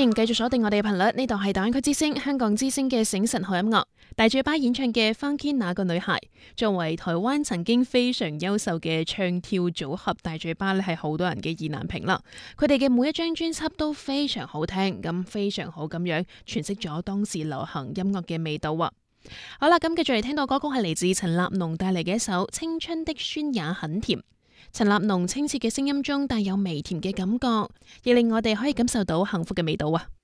迎繼續鎖定我哋嘅頻率，呢度係大灣區之聲香港之聲嘅醒神好音樂。大嘴巴演唱嘅《Funky 那個女孩》，作為台灣曾經非常優秀嘅唱跳組合，大嘴巴咧係好多人嘅意難平啦。佢哋嘅每一張專輯都非常好聽，咁非常好咁樣詮釋咗當時流行音樂嘅味道啊！好啦，咁繼續嚟聽到歌曲係嚟自陳立農帶嚟嘅一首《青春的酸也很甜》。陳立農清澈嘅聲音中帶有微甜嘅感覺，亦令我哋可以感受到幸福嘅味道啊！